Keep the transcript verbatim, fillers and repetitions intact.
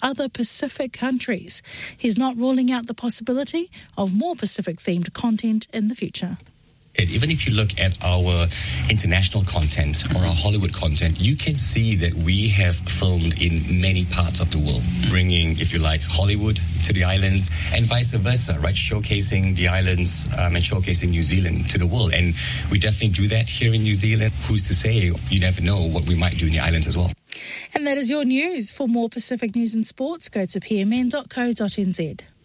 other Pacific countries. He's not ruling out the possibility of more Pacific-themed content in the future. Even if you look at our international content or our Hollywood content, you can see that we have filmed in many parts of the world, bringing, if you like, Hollywood to the islands and vice versa, right? Showcasing the islands um, and showcasing New Zealand to the world. And we definitely do that here in New Zealand. Who's to say? You never know what we might do in the islands as well. And that is your news. For more Pacific news and sports, go to p m n dot co dot n z.